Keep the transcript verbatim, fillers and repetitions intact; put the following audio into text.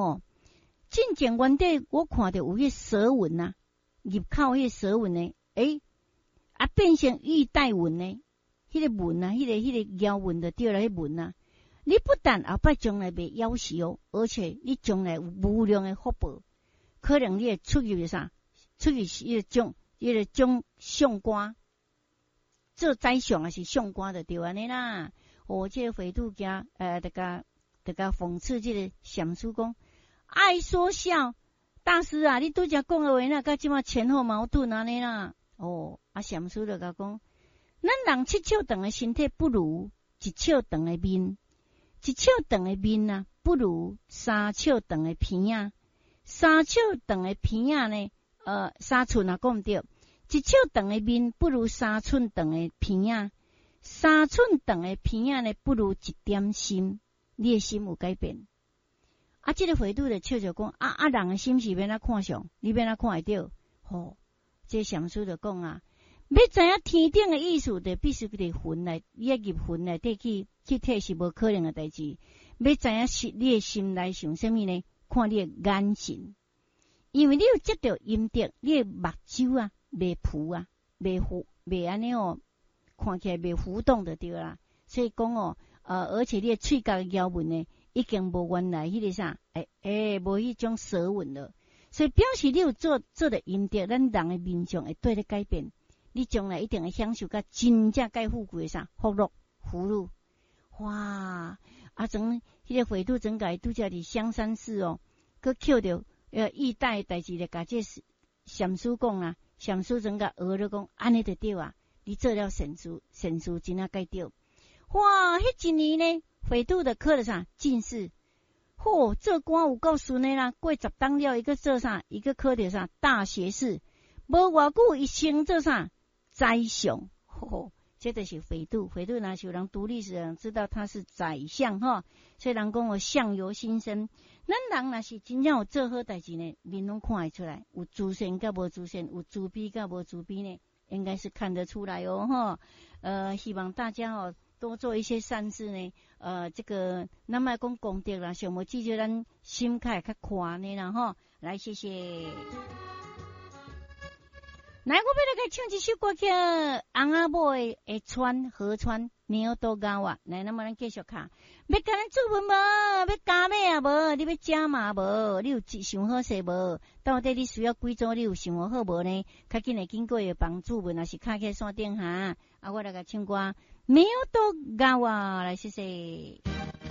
吼，进前原底我看到有迄蛇纹啊，入口迄蛇纹呢，诶、欸，啊变成玉带纹呢，迄、那个纹啊，迄、那个迄、那个妖纹就对了，迄纹啊。你不但后摆将来袂夭寿哦，而且你将来有无量的福报，可能你会出去啥？出去迄个种，迄个种相官，做宰相还是相官就对安尼啦。哦，这个回度家，呃，大家大家讽刺这个禅师讲，爱说笑，大师啊，你拄则讲的话那甲即马前后矛盾安尼啦。哦，啊禅师就甲讲，咱人七尺长的身体不如一尺长的面。一尺长的面啊，不如三尺长的鼻啊。三尺长的鼻啊呢，呃，三寸啊讲毋对。一尺长的面不如三寸长的鼻啊。三寸长的鼻啊呢，不如一点心。你的心有改变。啊，这个回度的笑就讲，啊啊，人的心是要哪看上，你要哪看会到？吼、哦，这禅师就讲啊。要知影天顶的意思，就必须伫魂内，你要入魂内底去去体是无可能的代志。要知影是你的心内想什么呢？看你的眼神，因为你有接到阴德，你的目睭啊，袂浮啊，袂浮，袂安尼哦，看起来袂浮动就对啦。所以讲哦，呃，而且你的喙角的咬纹呢，已经无原来迄个啥，诶、欸、诶，无、欸、迄种舌纹了。所以表示你有做做的阴德，咱人的面相会对你改变。你将来一定会享受到真正该富贵的啥福禄福禄。哇！啊，从迄个回度整改拄则伫香山寺哦，佮捡着呃玉带代志咧，甲这禅师讲啦，禅师整甲学了讲，安尼就对啊！你做了善事，善事真啊该对。哇！迄一年呢，回度的考了啥进士，嚯、哦，做官有够顺的啦，过十当了，一个做啥，一个考着啥大学士，无偌久一升做啥？宰相，吼，这就是回度。回度若是有人读历史的人知道他是宰相哈，所以人讲我相由心生。咱人若是真正有做好代志呢，面拢看会出来，有自信甲无自信，有自卑甲无自卑呢，应该是看得出来哦哈。呃，希望大家哦多做一些善事呢。呃，这个咱莫讲功德啦，上无至少咱心开较宽呢啦哈。来，谢谢。来，我要来给唱一首歌曲，翁仔某的会川河川鸟都高啊！来，那么咱继续看，要甲咱做文无？要加码啊无？你要加码无？你有想好势无？到底你需要几组？你有想好无呢？较紧来经过的帮助文，还是卡起山顶下？啊，我来甲唱歌，鸟都高啊！来，谢谢。